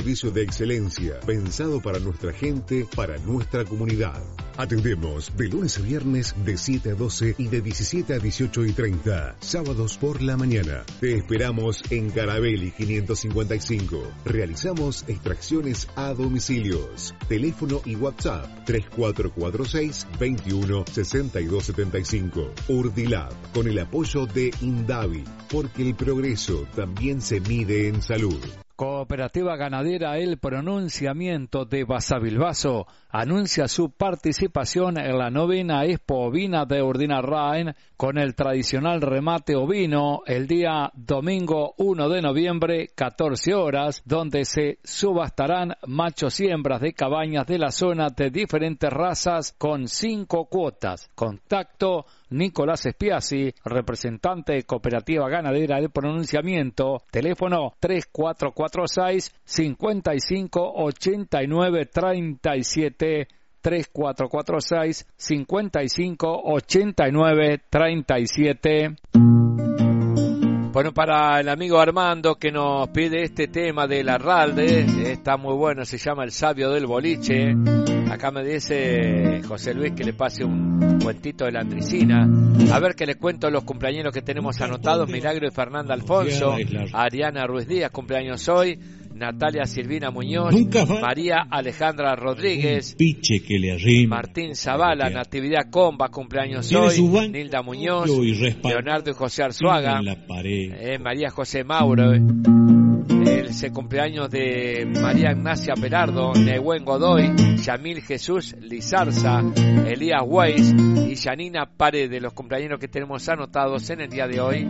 servicio de excelencia, pensado para nuestra gente, para nuestra comunidad. Atendemos de lunes a viernes de 7 a 12 y de 17 a 18:30. Sábados por la mañana. Te esperamos en Carabelli 555. Realizamos extracciones a domicilios. Teléfono y WhatsApp 3446 21 62 75. Urdilab, con el apoyo de Indavi, porque el progreso también se mide en salud. Cooperativa Ganadera El Pronunciamiento de Basavilbaso anuncia su participación en la 9ª Expo Ovina de Urdinarraen con el tradicional remate ovino el día domingo 1 de noviembre, 14 horas, donde se subastarán machos y hembras de cabañas de la zona de diferentes razas con 5 cuotas. Contacto Nicolás Espiazzi, representante de Cooperativa Ganadera del Pronunciamiento, teléfono 3446 55 89 37, 3446 55 89 37. Bueno, para el amigo Armando que nos pide este tema de Larralde, está muy bueno, se llama El Sabio del Boliche. Acá me dice José Luis que le pase un cuentito de la Andricina. A ver que le cuento los cumpleaños que tenemos anotados. Milagro y Fernanda Alfonso, Ariana Ruiz Díaz, cumpleaños hoy. Natalia Silvina Muñoz, María Alejandra Rodríguez, Martín Zavala, Natividad Comba, cumpleaños hoy, Nilda Muñoz, Leonardo y José Arzuaga, María José Mauro, el cumpleaños de María Ignacia Perardo, Nehuen Godoy, Yamil Jesús Lizarza, Elías Weiss y Yanina Paredes, los cumpleaños que tenemos anotados en el día de hoy.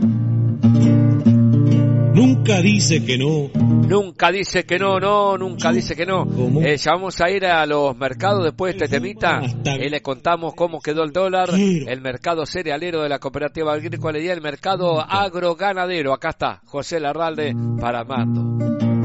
Nunca dice que no. Nunca dice que no, nunca dice que no. Ya vamos a ir a los mercados después de este temita. Le contamos cómo quedó el dólar, el mercado cerealero de la Cooperativa Agrícola y el mercado agroganadero. Acá está José Larralde para Armando.